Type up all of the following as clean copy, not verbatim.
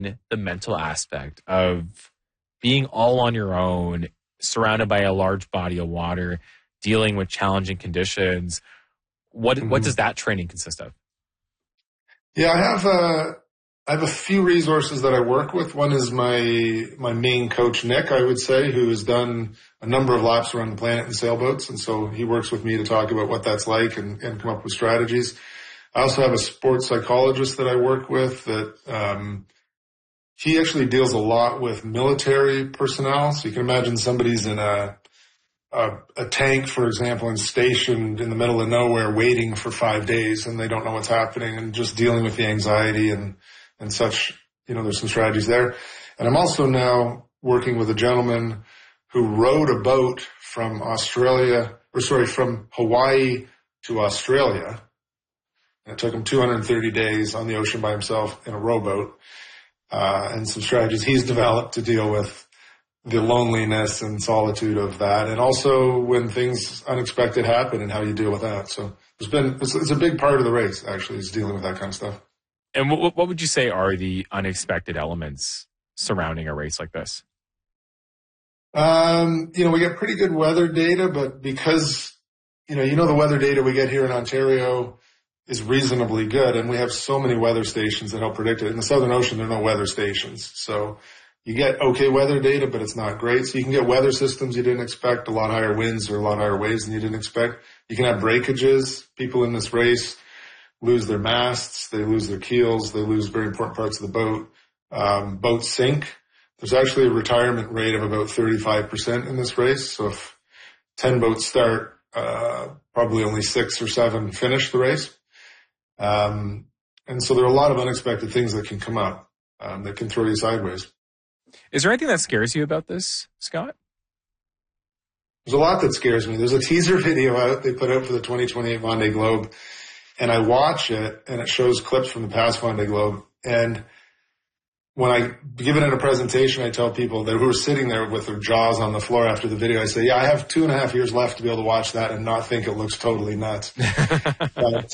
the mental aspect of being all on your own, surrounded by a large body of water, dealing with challenging conditions. What does that training consist of? Yeah, I have a few resources that I work with. One is my main coach, Nick, I would say, who has done a number of laps around the planet in sailboats. And so he works with me to talk about what that's like and come up with strategies. I also have a sports psychologist that I work with that, he actually deals a lot with military personnel. So you can imagine somebody's in a tank, for example, and stationed in the middle of nowhere waiting for 5 days, and they don't know what's happening, and just dealing with the anxiety and such. There's some strategies there. And I'm also now working with a gentleman who rowed a boat from Hawaii to Australia. And it took him 230 days on the ocean by himself in a rowboat. And some strategies he's developed to deal with the loneliness and solitude of that, and also when things unexpected happen and how you deal with that. So it's a big part of the race, actually, is dealing with that kind of stuff. And what would you say are the unexpected elements surrounding a race like this? We get pretty good weather data, but because, the weather data we get here in Ontario is reasonably good, and we have so many weather stations that help predict it. In the Southern Ocean, there are no weather stations. So you get okay weather data, but it's not great. So you can get weather systems you didn't expect, a lot higher winds or a lot higher waves than you didn't expect. You can have breakages. People in this race lose their masts, they lose their keels, they lose very important parts of the boat. Boats sink. There's actually a retirement rate of about 35% in this race. So if 10 boats start, probably only 6 or 7 finish the race. And so there are a lot of unexpected things that can come up that can throw you sideways. Is there anything that scares you about this, Scott? There's a lot that scares me. There's a teaser video out they put out for the 2028 Vendée Globe, and I watch it, and it shows clips from the past Vendée Globe. And when I give it in a presentation, I tell people that who are sitting there with their jaws on the floor after the video, I say, I have 2.5 years left to be able to watch that and not think it looks totally nuts. But,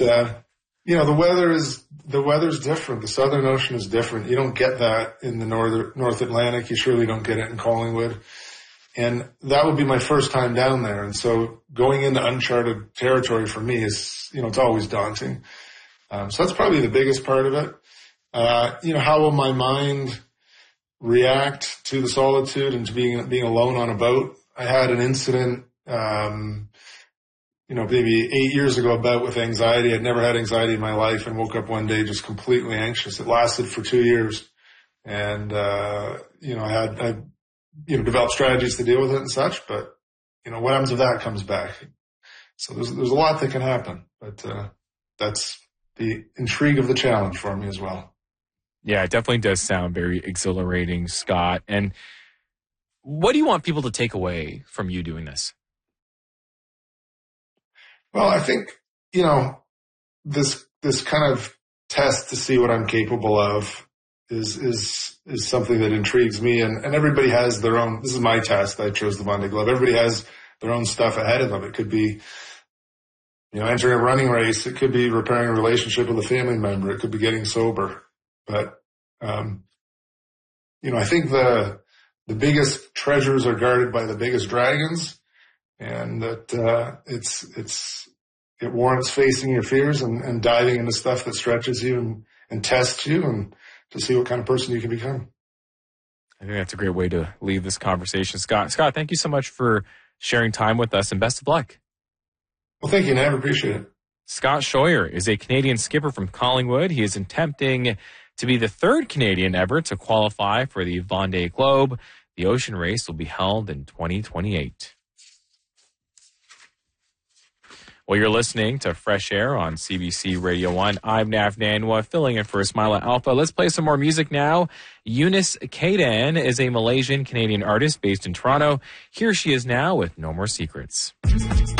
the weather's different. The Southern Ocean is different. You don't get that in the North Atlantic. You surely don't get it in Collingwood. And that would be my first time down there. And so going into uncharted territory for me is, it's always daunting. So that's probably the biggest part of it. How will my mind react to the solitude and to being alone on a boat? I had an incident, maybe 8 years ago, about with anxiety. I'd never had anxiety in my life and woke up one day just completely anxious. It lasted for 2 years. And, I developed strategies to deal with it and such, but, what happens if that comes back? So there's a lot that can happen, but, that's the intrigue of the challenge for me as well. Yeah, it definitely does sound very exhilarating, Scott. And what do you want people to take away from you doing this? Well, I think, this kind of test to see what I'm capable of is something that intrigues me. And everybody has their own, this is my test. I chose the Vendée Globe. Everybody has their own stuff ahead of them. It could be, entering a running race. It could be repairing a relationship with a family member. It could be getting sober. But, I think the biggest treasures are guarded by the biggest dragons, and that, it warrants facing your fears and diving into stuff that stretches you and tests you, and to see what kind of person you can become. I think that's a great way to leave this conversation. Scott, thank you so much for sharing time with us, and best of luck. Well, thank you, Nav. Appreciate it. Scott Scheuer is a Canadian skipper from Collingwood. He is attempting to be the third Canadian ever to qualify for the Vendée Globe. The ocean race will be held in 2028. Well, you're listening to Fresh Air on CBC Radio 1. I'm Nav Nanwa, filling in for Ismaila Alpha. Let's play some more music now. Eunice Kaydan is a Malaysian-Canadian artist based in Toronto. Here she is now with No More Secrets.